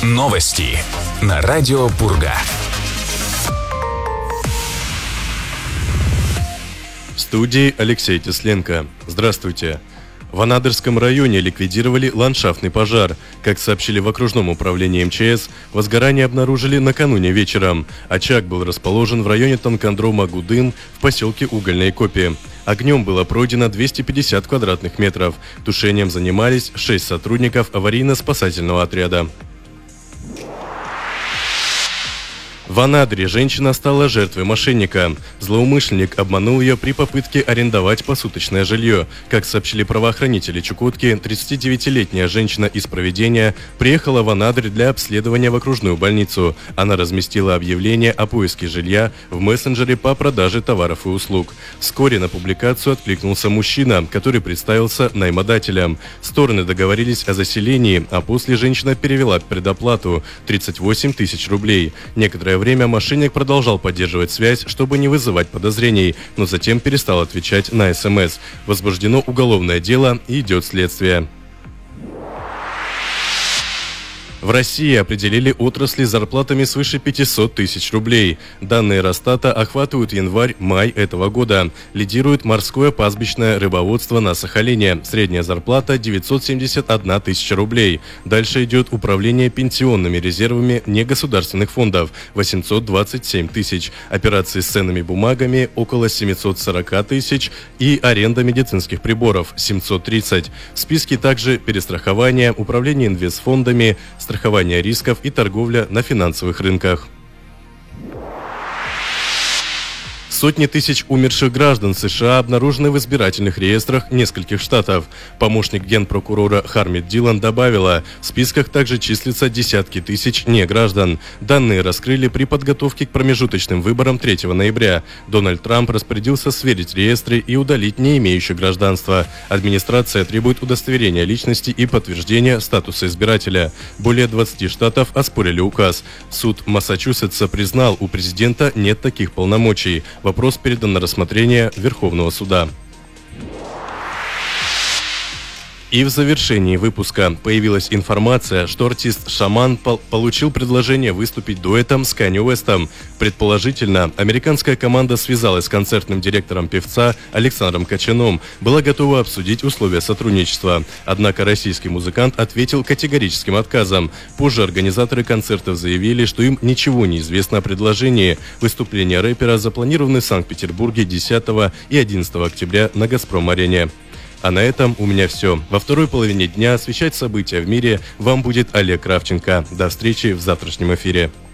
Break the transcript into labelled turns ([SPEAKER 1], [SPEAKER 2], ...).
[SPEAKER 1] Новости на радио Пурга.
[SPEAKER 2] В студии Алексей Тесленко. Здравствуйте. В Анадырском районе ликвидировали ландшафтный пожар. Как сообщили в окружном управлении МЧС, возгорание обнаружили накануне вечером. Очаг был расположен в районе танкодрома Гудым в поселке Угольные Копи. Огнем было пройдено 250 квадратных метров. Тушением занимались 6 сотрудников аварийно-спасательного отряда. В Анадыре женщина стала жертвой мошенника. Злоумышленник обманул ее при попытке арендовать посуточное жилье. Как сообщили правоохранители Чукотки, 39-летняя женщина из Провидения приехала в Анадырь для обследования в окружную больницу. Она разместила объявление о поиске жилья в мессенджере по продаже товаров и услуг. Вскоре на публикацию откликнулся мужчина, который представился наймодателем. Стороны договорились о заселении, а после женщина перевела предоплату – 38 тысяч рублей. Некоторое время мошенник продолжал поддерживать связь, чтобы не вызывать подозрений, но затем перестал отвечать на СМС. Возбуждено уголовное дело и идет следствие. В России определили отрасли с зарплатами свыше 500 тысяч рублей. Данные Росстата охватывают январь-май этого года. Лидирует морское пастбищное рыбоводство на Сахалине. Средняя зарплата – 971 тысяча рублей. Дальше идет управление пенсионными резервами негосударственных фондов – 827 тысяч. Операции с ценными бумагами – около 740 тысяч. И аренда медицинских приборов – 730. В списке также перестрахование, управление инвестфондами, страхование рисков и торговля на финансовых рынках. Сотни тысяч умерших граждан США обнаружены в избирательных реестрах нескольких штатов. Помощник генпрокурора Хармит Дилан добавила, в списках также числятся десятки тысяч неграждан. Данные раскрыли при подготовке к промежуточным выборам 3 ноября. Дональд Трамп распорядился сверить реестры и удалить не имеющих гражданства. Администрация требует удостоверения личности и подтверждения статуса избирателя. Более 20 штатов оспорили указ. Суд Массачусетса признал, у президента нет таких полномочий. Вопрос передан на рассмотрение Верховного суда. И в завершении выпуска появилась информация, что артист Шаман получил предложение выступить дуэтом с Канье Уэстом. Предположительно, американская команда связалась с концертным директором певца Александром Качаном, была готова обсудить условия сотрудничества. Однако российский музыкант ответил категорическим отказом. Позже организаторы концертов заявили, что им ничего не известно о предложении. Выступления рэпера запланированы в Санкт-Петербурге 10 и 11 октября на «Газпром-арене». А на этом у меня все. Во второй половине дня освещать события в мире вам будет Олег Кравченко. До встречи в завтрашнем эфире.